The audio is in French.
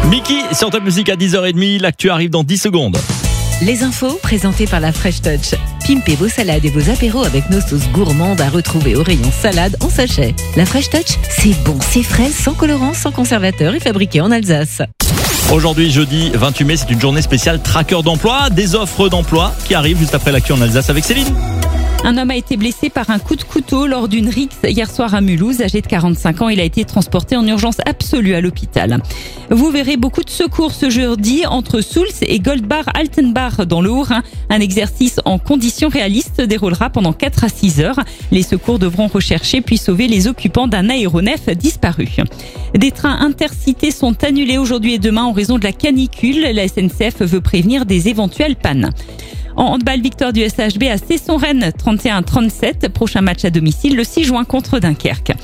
Mickey sur Top Music à 10h30, l'actu arrive dans 10 secondes. Les infos présentées par la Fresh Touch. Pimpez vos salades et vos apéros avec nos sauces gourmandes à retrouver au rayon salade en sachet. La Fresh Touch, c'est bon, c'est frais, sans colorant, sans conservateur et fabriqué en Alsace. Aujourd'hui, jeudi 28 mai, c'est une journée spéciale tracker d'emploi, des offres d'emploi qui arrivent juste après l'actu en Alsace avec Céline. Un homme a été blessé par un coup de couteau lors d'une rixe hier soir à Mulhouse. Âgé de 45 ans, il a été transporté en urgence absolue à l'hôpital. Vous verrez beaucoup de secours ce jeudi entre Souls et Goldbach-Altenbach dans le Haut-Rhin. Un exercice en conditions réalistes se déroulera pendant 4 à 6 heures. Les secours devront rechercher puis sauver les occupants d'un aéronef disparu. Des trains intercités sont annulés aujourd'hui et demain en raison de la canicule. La SNCF veut prévenir des éventuelles pannes. En handball, victoire du SHB à Cesson-Rennes 31-37. Prochain match à domicile le 6 juin contre Dunkerque.